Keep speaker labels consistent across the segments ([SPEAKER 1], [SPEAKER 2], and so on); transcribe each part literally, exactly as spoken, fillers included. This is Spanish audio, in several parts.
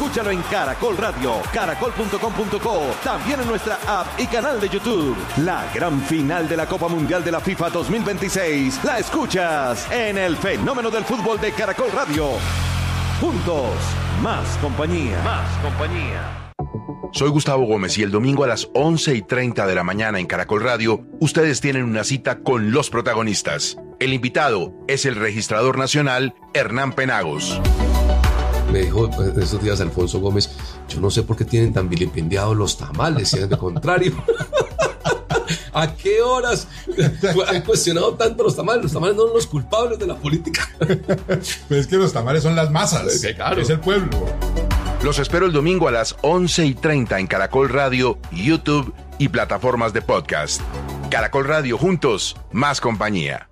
[SPEAKER 1] Escúchalo en Caracol Radio, caracol punto com punto co, también en nuestra app y canal de YouTube. La gran final de la Copa Mundial de la FIFA dos mil veintiséis la escuchas en el Fenómeno del Fútbol de Caracol Radio. Juntos, más compañía. Más compañía.
[SPEAKER 2] Soy Gustavo Gómez y el domingo a las once y treinta de la mañana en Caracol Radio, ustedes tienen una cita con los protagonistas. El invitado es el registrador nacional Hernán Penagos.
[SPEAKER 3] Me dijo pues, esos días Alfonso Gómez, yo no sé por qué tienen tan vilipendiados los tamales, si es de contrario. ¿A qué horas han cuestionado tanto los tamales? Los tamales no son los culpables de la política.
[SPEAKER 4] Pues es que los tamales son las masas,
[SPEAKER 3] sí, claro.
[SPEAKER 4] Es el pueblo.
[SPEAKER 2] Los espero el domingo a las once y treinta en Caracol Radio, YouTube y plataformas de podcast. Caracol Radio, juntos, más compañía.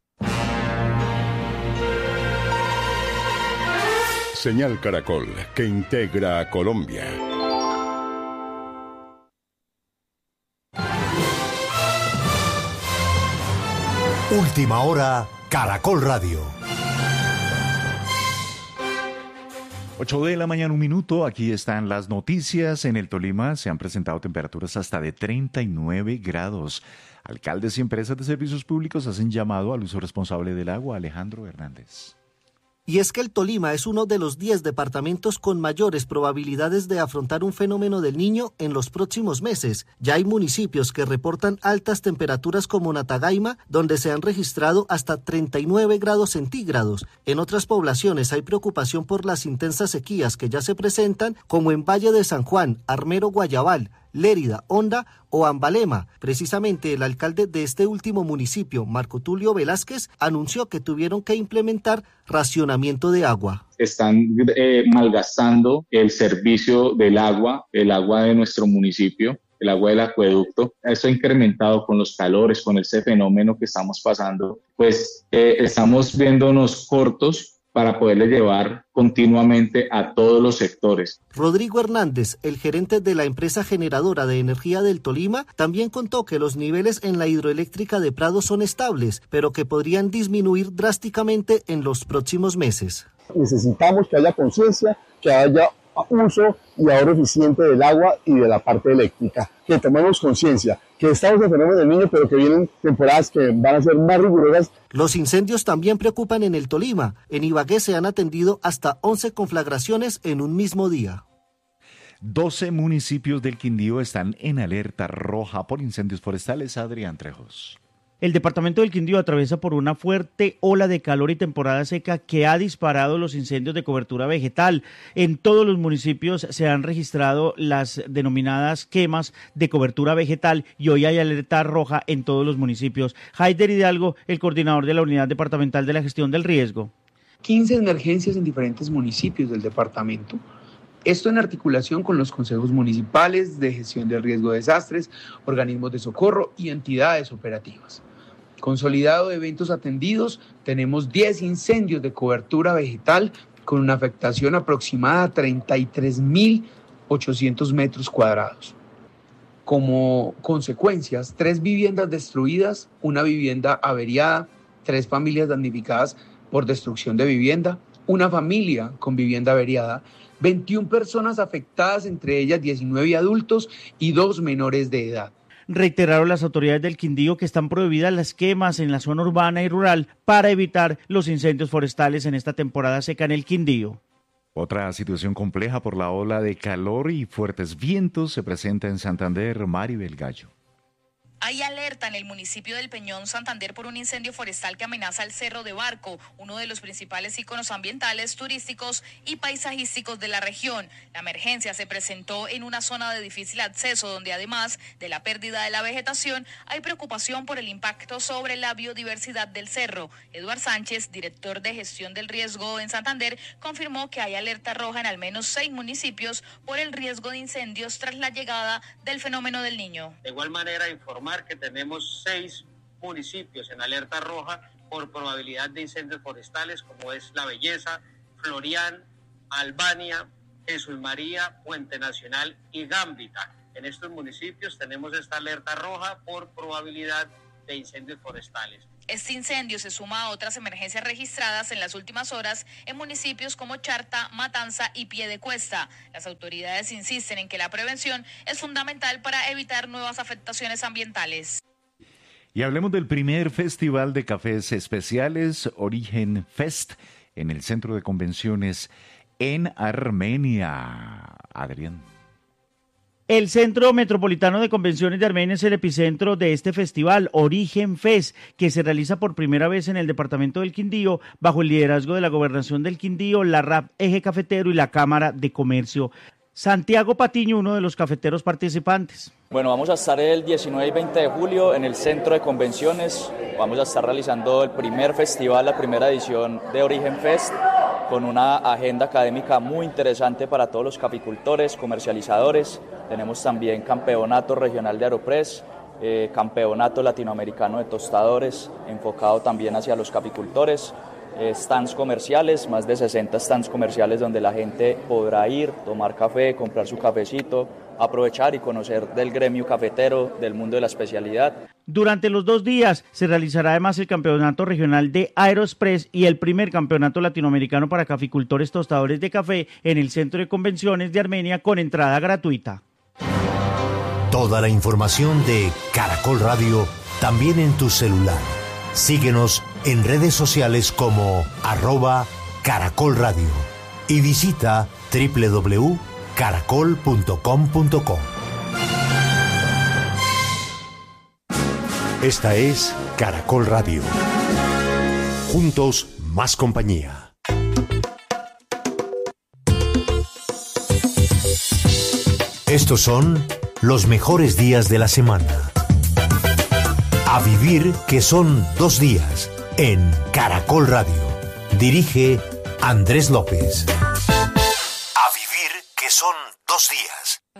[SPEAKER 5] Señal Caracol, que integra a Colombia.
[SPEAKER 6] Última hora, Caracol Radio.
[SPEAKER 7] ocho de la mañana, un minuto. Aquí están las noticias. En el Tolima se han presentado temperaturas hasta de treinta y nueve grados. Alcaldes y empresas de servicios públicos hacen llamado al uso responsable del agua. Alejandro Hernández.
[SPEAKER 8] Y es que el Tolima es uno de los diez departamentos con mayores probabilidades de afrontar un fenómeno del Niño en los próximos meses. Ya hay municipios que reportan altas temperaturas como Natagaima, donde se han registrado hasta treinta y nueve grados centígrados. En otras poblaciones hay preocupación por las intensas sequías que ya se presentan, como en Valle de San Juan, Armero Guayabal, Lérida, Honda o Ambalema. Precisamente el alcalde de este último municipio, Marco Tulio Velázquez, anunció que tuvieron que implementar racionamiento de agua.
[SPEAKER 9] Están eh, malgastando el servicio del agua, el agua de nuestro municipio, el agua del acueducto. Esto ha incrementado con los calores, con ese fenómeno que estamos pasando. Pues eh, estamos viéndonos cortos para poderle llevar continuamente a todos los sectores.
[SPEAKER 8] Rodrigo Hernández, el gerente de la empresa generadora de energía del Tolima, también contó que los niveles en la hidroeléctrica de Prado son estables, pero que podrían disminuir drásticamente en los próximos meses.
[SPEAKER 10] Necesitamos que haya conciencia, que haya uso y ahorro eficiente del agua y de la parte eléctrica, que tomemos conciencia, que estamos en fenómeno del Niño, pero que vienen temporadas que van a ser más rigurosas.
[SPEAKER 8] Los incendios también preocupan en el Tolima. En Ibagué se han atendido hasta once conflagraciones en un mismo día.
[SPEAKER 7] doce municipios del Quindío están en alerta roja por incendios forestales. Adrián Trejos.
[SPEAKER 11] El departamento del Quindío atraviesa por una fuerte ola de calor y temporada seca que ha disparado los incendios de cobertura vegetal. En todos los municipios se han registrado las denominadas quemas de cobertura vegetal y hoy hay alerta roja en todos los municipios. Haider Hidalgo, el coordinador de la Unidad Departamental de la Gestión del Riesgo.
[SPEAKER 12] quince emergencias en diferentes municipios del departamento. Esto en articulación con los consejos municipales de gestión del riesgo de desastres, organismos de socorro y entidades operativas. Consolidado de eventos atendidos, tenemos diez incendios de cobertura vegetal con una afectación aproximada a treinta y tres mil ochocientos metros cuadrados. Como consecuencias, tres viviendas destruidas, una vivienda averiada, tres familias damnificadas por destrucción de vivienda, una familia con vivienda averiada, veintiuna personas afectadas, entre ellas diecinueve adultos y dos menores de edad.
[SPEAKER 11] Reiteraron las autoridades del Quindío que están prohibidas las quemas en la zona urbana y rural para evitar los incendios forestales en esta temporada seca en el Quindío.
[SPEAKER 7] Otra situación compleja por la ola de calor y fuertes vientos se presenta en Santander. Maribel Gallo.
[SPEAKER 13] Hay alerta en el municipio del Peñón, Santander, por un incendio forestal que amenaza el Cerro de Barco, uno de los principales íconos ambientales, turísticos y paisajísticos de la región. La emergencia se presentó en una zona de difícil acceso, donde además de la pérdida de la vegetación, hay preocupación por el impacto sobre la biodiversidad del cerro. Eduard Sánchez, director de gestión del riesgo en Santander, confirmó que hay alerta roja en al menos seis municipios por el riesgo de incendios tras la llegada del fenómeno del Niño.
[SPEAKER 14] De igual manera, informar que tenemos seis municipios en alerta roja por probabilidad de incendios forestales, como es La Belleza, Florián, Albania, Jesús María, Puente Nacional y Gambita. En estos municipios tenemos esta alerta roja por probabilidad de incendios forestales.
[SPEAKER 13] Este incendio se suma a otras emergencias registradas en las últimas horas en municipios como Charta, Matanza y Piedecuesta. Las autoridades insisten en que la prevención es fundamental para evitar nuevas afectaciones ambientales.
[SPEAKER 7] Y hablemos del primer festival de cafés especiales, Origen Fest, en el Centro de Convenciones en Armenia. Adrián.
[SPEAKER 11] El Centro Metropolitano de Convenciones de Armenia es el epicentro de este festival, Origen Fest, que se realiza por primera vez en el departamento del Quindío, bajo el liderazgo de la Gobernación del Quindío, la R A P Eje Cafetero y la Cámara de Comercio. Santiago Patiño, uno de los cafeteros participantes.
[SPEAKER 15] Bueno, vamos a estar el diecinueve y veinte de julio en el Centro de Convenciones. Vamos a estar realizando el primer festival, la primera edición de Origen Fest, con una agenda académica muy interesante para todos los caficultores, comercializadores. Tenemos también campeonato regional de Aeropress, eh, campeonato latinoamericano de tostadores, enfocado también hacia los caficultores. Eh, stands comerciales, más de sesenta stands comerciales donde la gente podrá ir, tomar café, comprar su cafecito, aprovechar y conocer del gremio cafetero, del mundo de la especialidad.
[SPEAKER 11] Durante los dos días se realizará además el campeonato regional de Aeroexpress y el primer campeonato latinoamericano para caficultores tostadores de café en el Centro de Convenciones de Armenia con entrada gratuita.
[SPEAKER 6] Toda la información de Caracol Radio también en tu celular. Síguenos en redes sociales como arroba Caracol Radio y visita doble u doble u doble u punto caracol punto com punto co. Esta es Caracol Radio. Juntos, más compañía. Estos son los mejores días de la semana. A vivir que son dos días en Caracol Radio. Dirige Andrés López. A vivir que son dos días.